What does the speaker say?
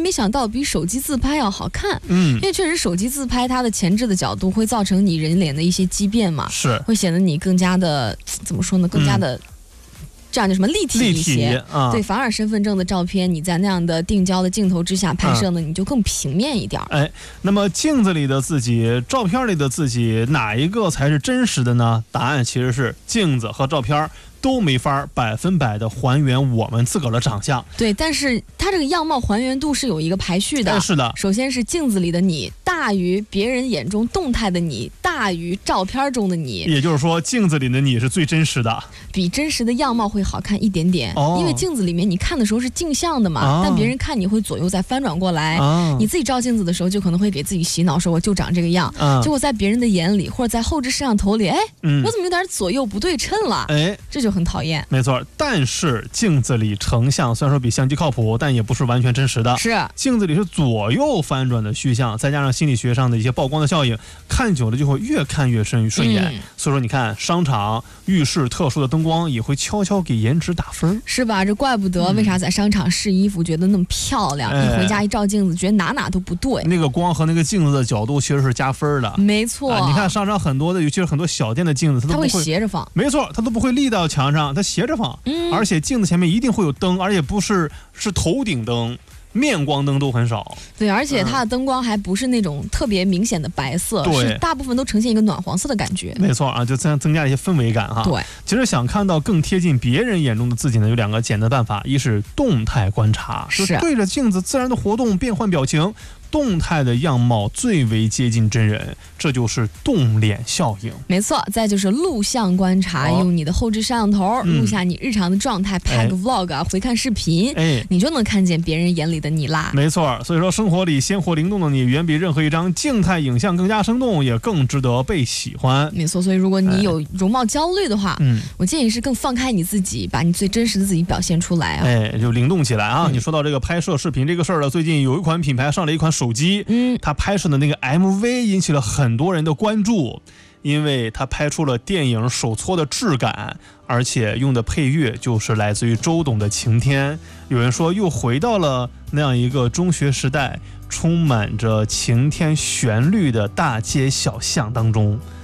没想到比手机自拍要好看。因为确实手机自拍它的前置的角度会造成你人脸的一些畸变嘛， 是会显得你更加的怎么说呢，更加的。这样就什么立体一些对，反而身份证的照片你在那样的定焦的镜头之下拍摄呢，你就更平面一点。 那么镜子里的自己，照片里的自己，哪一个才是真实的呢？答案其实是镜子和照片都没法100%的还原我们自个儿的长相。 对，但是它这个样貌还原度是有一个排序的。 是的， 首先是镜子里的你大于别人眼中动态的你大于照片中的你， 也就是说镜子里的你是最真实的， 比真实的样貌会好看一点点。因为镜子里面你看的时候是镜像的嘛，但别人看你会左右再翻转过来。你自己照镜子的时候就可能会给自己洗脑说我就长这个样，结果在别人的眼里或者在后置摄像头里，我怎么有点左右不对称了？这就很讨厌。 没错，但是镜子里成像虽然说比相机靠谱，但也不是完全真实的。 是镜子里是左右翻转的虚像，再加上心理学上的一些曝光的效应，看久了就会越看越顺眼。所以说你看商场浴室特殊的灯光也会悄悄给颜值打分， 是吧？这怪不得为啥在商场试衣服觉得那么漂亮，一回家一照镜子觉得哪都不对。 那个光和那个镜子的角度其实是加分的。 没错， 你看商场很多的，尤其是很多小店的镜子，它会斜着放。 没错，它都不会立到墙上，它斜着放。而且镜子前面一定会有灯，而且不是头顶灯，面光灯都很少。 对，而且它的灯光还不是那种特别明显的白色，是大部分都呈现一个暖黄色的感觉。 没错啊，就增加一些氛围感哈。 对， 其实想看到更贴近别人眼中的自己呢，有2个简单办法，一是动态观察，就对着镜子自然的活动变换表情。动态的样貌最为接近真人，这就是动脸效应。 没错，再就是录像观察，用你的后置摄像头录下你日常的状态，拍个 vlog 啊，回看视频，你就能看见别人眼里的你啦。 没错，所以说生活里鲜活灵动的你，远比任何一张静态影像更加生动，也更值得被喜欢。 没错，所以如果你有容貌焦虑的话，我建议是更放开你自己，把你最真实的自己表现出来啊。 就灵动起来啊！你说到这个拍摄视频这个事儿了，最近有一款品牌上了一款手机，他拍摄的那个 MV 引起了很多人的关注，因为他拍出了电影手搓的质感，而且用的配乐就是来自于周董的《晴天》。有人说又回到了那样一个中学时代，充满着晴天旋律的大街小巷当中。